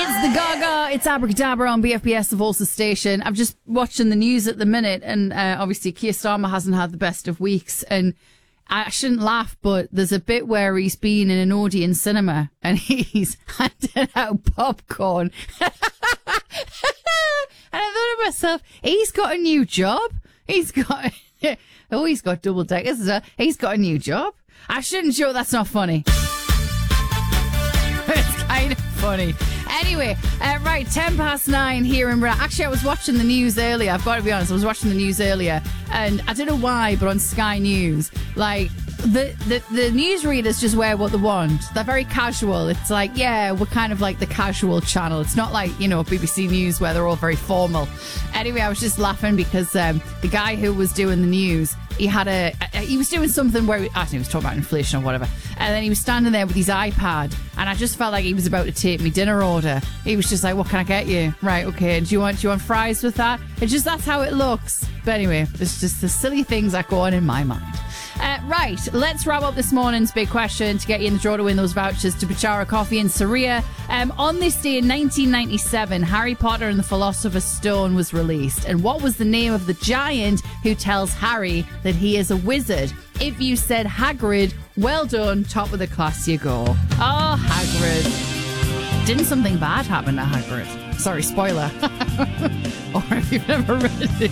It's the Gaga. It's Abracadabra on BFBS, the Volsa station. I'm just watching the news at the minute, and obviously Keir Starmer hasn't had the best of weeks, and I shouldn't laugh, but there's a bit where he's been in an Odeon cinema and he's handing out popcorn. And I thought to myself, he's got a new job. He's got double deckers as well. He's got a new job. I shouldn't joke, that's not funny. It's kind of funny. Anyway, right, 9:10 here in Britain. Actually, I was watching the news earlier. I've got to be honest, I was watching the news earlier, and I don't know why, but on Sky News, like, the newsreaders just wear what they want. They're very casual. It's like, yeah, we're kind of like the casual channel. It's not like, BBC News where they're all very formal. Anyway, I was just laughing because the guy who was doing the news, he was doing something where, I think he was talking about inflation or whatever, and then he was standing there with his iPad, and I just felt like he was about to take me dinner order. He was just like, what can I get you? Right, okay, do you want fries with that? It's just, that's how it looks. But anyway, it's just the silly things that go on in my mind. Right, let's wrap up this morning's big question to get you in the draw to win those vouchers to Bachara Coffee in Saria. On this day in 1997, Harry Potter and the Philosopher's Stone was released. And what was the name of the giant who tells Harry that he is a wizard? If you said Hagrid, well done, top of the class you go. Oh, Hagrid. Didn't something bad happen to Hagrid? Sorry, spoiler. Or if you've never read it.